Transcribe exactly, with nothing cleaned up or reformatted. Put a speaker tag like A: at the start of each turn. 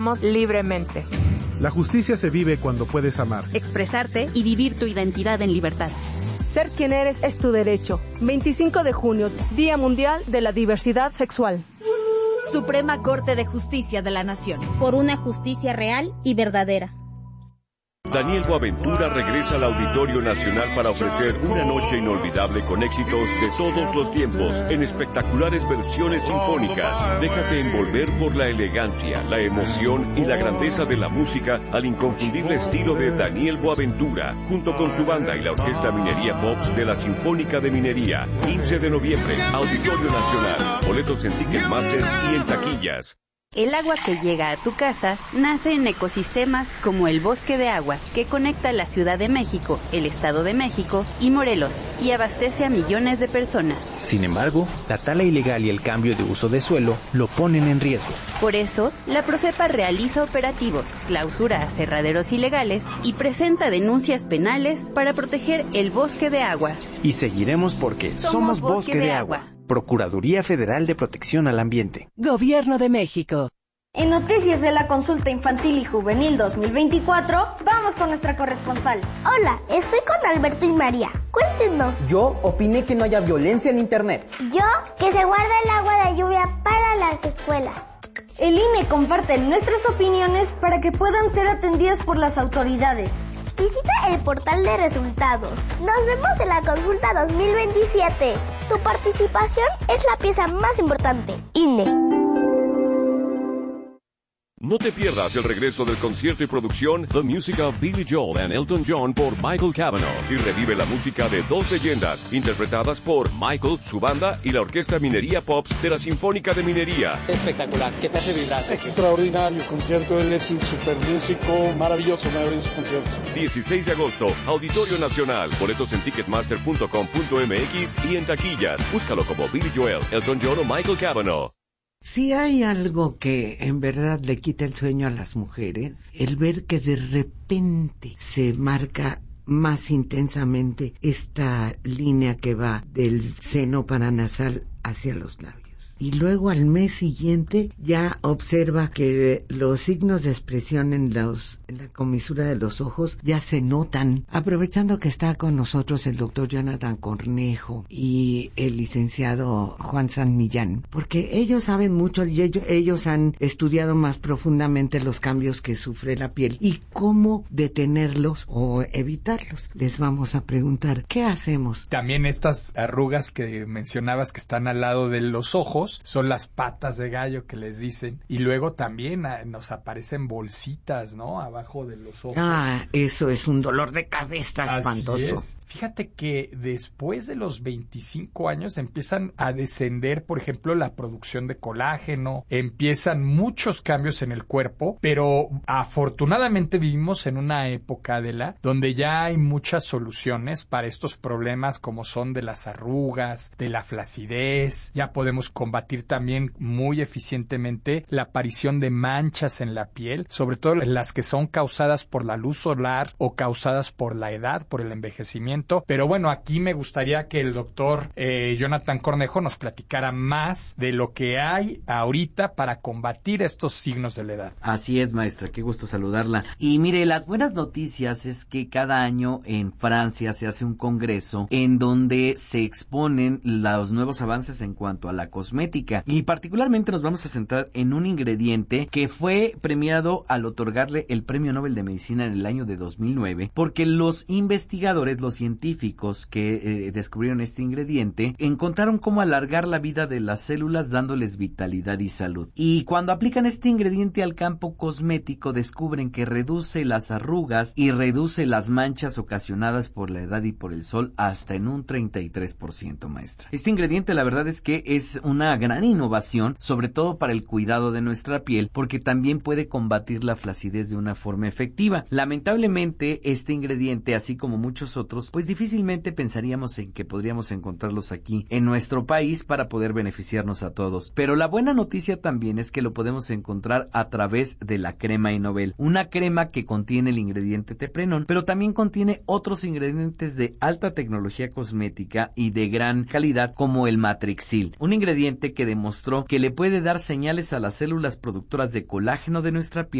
A: libremente.
B: La justicia se vive cuando puedes amar,
C: expresarte y vivir tu identidad en libertad.
A: Ser quien eres es tu derecho. veinticinco de junio, Día Mundial de la Diversidad Sexual.
D: Suprema Corte de Justicia de la Nación.
E: Por una justicia real y verdadera.
F: Daniel Boaventura regresa al Auditorio Nacional para ofrecer una noche inolvidable con éxitos de todos los tiempos, en espectaculares versiones sinfónicas. Déjate envolver por la elegancia, la emoción y la grandeza de la música al inconfundible estilo de Daniel Boaventura, junto con su banda y la Orquesta Minería Pops de la Sinfónica de Minería. quince de noviembre, Auditorio Nacional. Boletos en Ticketmaster y en taquillas.
C: El agua que llega a tu casa nace en ecosistemas como el Bosque de Agua, que conecta la Ciudad de México, el Estado de México y Morelos, y abastece a millones de personas.
G: Sin embargo, la tala ilegal y el cambio de uso de suelo lo ponen en riesgo.
C: Por eso, la Profepa realiza operativos, clausura aserraderos ilegales y presenta denuncias penales para proteger el Bosque de Agua.
G: Y seguiremos porque somos, somos Bosque, Bosque de, de Agua. Agua. Procuraduría Federal de Protección al Ambiente.
H: Gobierno de México.
I: En Noticias de la Consulta Infantil y Juvenil dos mil veinticuatro, vamos con nuestra corresponsal.
J: Hola, estoy con Alberto y María. Cuéntenos.
K: Yo opiné que no haya violencia en Internet.
J: Yo, que se guarde el agua de lluvia para las escuelas.
I: El I N E comparte nuestras opiniones para que puedan ser atendidas por las autoridades.
J: Visita el portal de resultados. Nos vemos en la consulta dos mil veintisiete. Tu participación es la pieza más importante. I N E.
F: No te pierdas el regreso del concierto y producción The Music of Billy Joel and Elton John por Michael Cavanaugh, y revive la música de dos leyendas interpretadas por Michael, su banda y la Orquesta Minería Pops de la Sinfónica de Minería.
L: Espectacular, que te hace vibrar.
M: Extraordinario concierto, él es un super músico, maravilloso, maravilloso concierto.
F: dieciséis de agosto, Auditorio Nacional. Boletos en ticketmaster punto com punto m x y en taquillas. Búscalo como Billy Joel, Elton John o Michael Cavanaugh.
N: Si hay algo que en verdad le quita el sueño a las mujeres, el ver que de repente se marca más intensamente esta línea que va del seno paranasal hacia los labios. Y luego al mes siguiente ya observa que los signos de expresión en, los, en la comisura de los ojos ya se notan. Aprovechando que está con nosotros el doctor Jonathan Cornejo y el licenciado Juan San Millán, porque ellos saben mucho y ellos, ellos han estudiado más profundamente los cambios que sufre la piel y cómo detenerlos o evitarlos. Les vamos a preguntar, ¿qué hacemos?
O: También estas arrugas que mencionabas que están al lado de los ojos, son las patas de gallo que les dicen, y luego también ah, nos aparecen bolsitas, ¿no? Abajo de los ojos.
N: Ah, eso es un dolor de cabeza espantoso.
O: Es. Fíjate que después de los veinticinco años empiezan a descender, por ejemplo, la producción de colágeno, empiezan muchos cambios en el cuerpo, pero afortunadamente vivimos en una época de la donde ya hay muchas soluciones para estos problemas, como son de las arrugas, de la flacidez. Ya podemos combatir también muy eficientemente la aparición de manchas en la piel, sobre todo las que son causadas por la luz solar o causadas por la edad, por el envejecimiento. Pero bueno, aquí me gustaría que el doctor eh, Jonathan Cornejo nos platicara más de lo que hay ahorita para combatir estos signos de la edad.
P: Así es, maestra, qué gusto saludarla. Y mire, las buenas noticias es que cada año en Francia se hace un congreso en donde se exponen los nuevos avances en cuanto a la cosmética. Y particularmente nos vamos a centrar en un ingrediente que fue premiado al otorgarle el Premio Nobel de Medicina en el año de dos mil nueve, porque los investigadores, los científicos que eh, descubrieron este ingrediente, encontraron cómo alargar la vida de las células dándoles vitalidad y salud. Y cuando aplican este ingrediente al campo cosmético, descubren que reduce las arrugas y reduce las manchas ocasionadas por la edad y por el sol hasta en un treinta y tres por ciento, maestra. Este ingrediente, la verdad es que es una gran innovación, sobre todo para el cuidado de nuestra piel, porque también puede combatir la flacidez de una forma efectiva. Lamentablemente, este ingrediente, así como muchos otros, pues difícilmente pensaríamos en que podríamos encontrarlos aquí en nuestro país para poder beneficiarnos a todos. Pero la buena noticia también es que lo podemos encontrar a través de la crema Innovel, una crema que contiene el ingrediente teprenol, pero también contiene otros ingredientes de alta tecnología cosmética y de gran calidad, como el Matrixil, un ingrediente que demostró que le puede dar señales a las células productoras de colágeno de nuestra piel